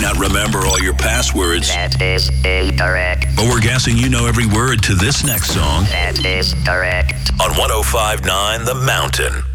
not remember all your passwords. That is incorrect. But we're guessing you know every word to this next song. That is correct. On 105.9 The Mountain.